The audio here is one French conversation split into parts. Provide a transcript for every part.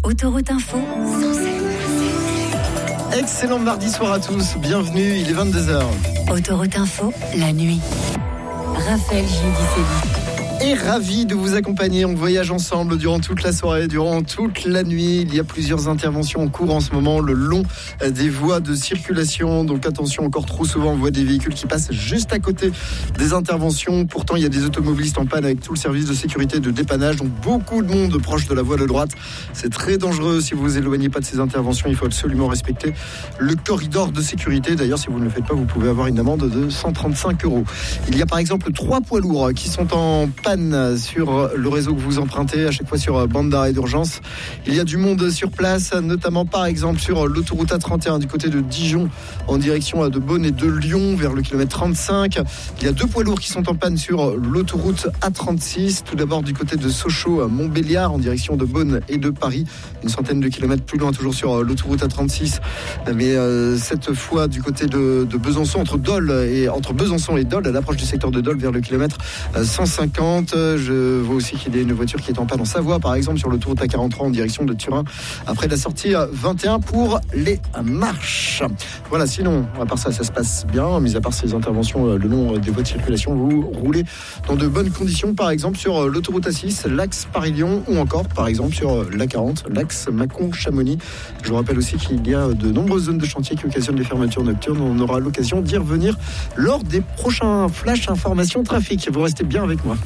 Autoroute Info, Excellent mardi soir à tous, bienvenue, il est 22h. Autoroute Info, la nuit. Raphaël Giudicelli. Et ravi de vous accompagner. On voyage ensemble durant toute la soirée, durant toute la nuit. Il y a plusieurs interventions en cours en ce moment, le long des voies de circulation. Donc attention, encore trop souvent, on voit des véhicules qui passent juste à côté des interventions. Pourtant, il y a des automobilistes en panne avec tout le service de sécurité et de dépannage. Donc beaucoup de monde proche de la voie de droite. C'est très dangereux si vous vous éloignez pas de ces interventions. Il faut absolument respecter le corridor de sécurité. D'ailleurs, si vous ne le faites pas, vous pouvez avoir une amende de 135 €. Il y a par exemple 3 poids lourds qui sont en panne sur le réseau que vous empruntez, à chaque fois sur bande d'arrêt d'urgence. Il y a du monde sur place, notamment par exemple sur l'autoroute A31 du côté de Dijon en direction de Beaune et de Lyon vers le kilomètre 35. Il y a 2 poids lourds qui sont en panne sur l'autoroute A36, tout d'abord du côté de Sochaux à Montbéliard en direction de Beaune et de Paris, une centaine de kilomètres plus loin, toujours sur l'autoroute A36, mais cette fois du côté de Besançon, entre Besançon et Dole, à l'approche du secteur de Dole vers le kilomètre 150. Je vois aussi qu'il y a une voiture qui est en panne en Savoie, par exemple, sur l'autoroute A43 en direction de Turin, après la sortie 21 pour les marches. Voilà, sinon, à part ça, ça se passe bien, mis à part ces interventions le long des voies de circulation, vous roulez dans de bonnes conditions, par exemple sur l'autoroute A6, l'axe Paris-Lyon, ou encore, par exemple, sur l'A40, l'axe Mâcon-Chamonix. Je vous rappelle aussi qu'il y a de nombreuses zones de chantier qui occasionnent des fermetures nocturnes. On aura l'occasion d'y revenir lors des prochains flash informations trafic. Vous restez bien avec moi.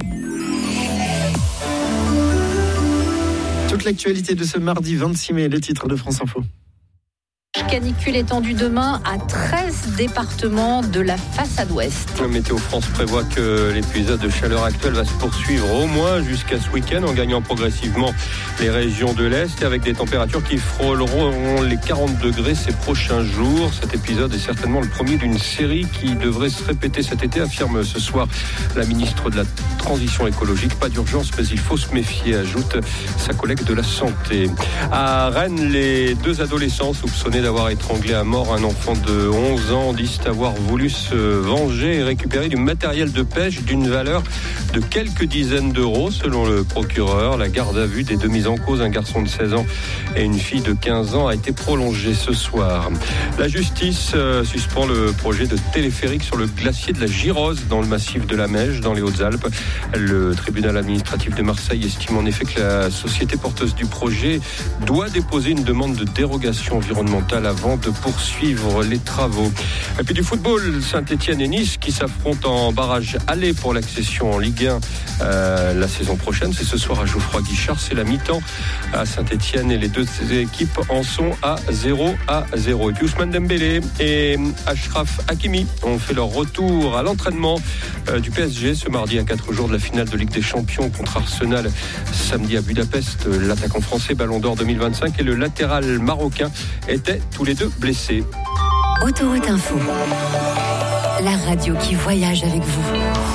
Toute l'actualité de ce mardi 26 mai, les titres de France Info. Canicule étendue demain à 13 départements de la façade ouest. Météo France prévoit que l'épisode de chaleur actuel va se poursuivre au moins jusqu'à ce week-end en gagnant progressivement les régions de l'Est et avec des températures qui frôleront les 40 degrés ces prochains jours. Cet épisode est certainement le premier d'une série qui devrait se répéter cet été, affirme ce soir la ministre de la Transition écologique. Pas d'urgence, mais il faut se méfier, ajoute sa collègue de la Santé. À Rennes, les 2 adolescents soupçonnés d'avoir étranglé à mort un enfant de 11 ans disent avoir voulu se venger et récupérer du matériel de pêche d'une valeur de quelques dizaines d'euros. Selon le procureur, la garde à vue des 2 mis en cause, un garçon de 16 ans et une fille de 15 ans, a été prolongée ce soir. La justice suspend le projet de téléphérique sur le glacier de la Girose dans le massif de la Meije, dans les Hautes-Alpes. Le tribunal administratif de Marseille estime en effet que la société porteuse du projet doit déposer une demande de dérogation environnementale avant de poursuivre les travaux. Et puis du football, Saint-Etienne et Nice qui s'affrontent en barrage aller pour l'accession en Ligue 1 la saison prochaine. C'est ce soir à Geoffroy-Guichard, c'est la mi-temps à Saint-Etienne et les 2 équipes en sont à 0-0. Et puis Ousmane Dembélé et Achraf Hakimi ont fait leur retour à l'entraînement du PSG ce mardi à 4 jours de la finale de Ligue des Champions contre Arsenal samedi à Budapest. L'attaquant français Ballon d'Or 2025 et le latéral marocain étaient tous les 2 blessés. Autoroute Info, la radio qui voyage avec vous.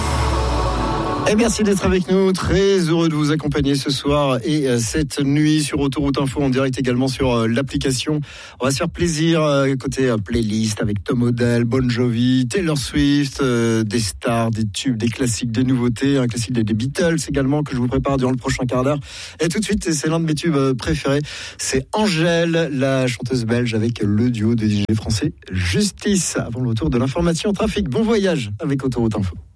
Et merci d'être avec nous, très heureux de vous accompagner ce soir et cette nuit sur Autoroute Info en direct également sur l'application. On va se faire plaisir côté playlist avec Tom Odell, Bon Jovi, Taylor Swift, des stars, des tubes, des classiques, des nouveautés, un classique des Beatles également que je vous prépare durant le prochain quart d'heure. Et tout de suite, c'est l'un de mes tubes préférés, c'est Angèle, la chanteuse belge avec le duo de DJ français Justice. Avant le retour de l'information trafic, bon voyage avec Autoroute Info.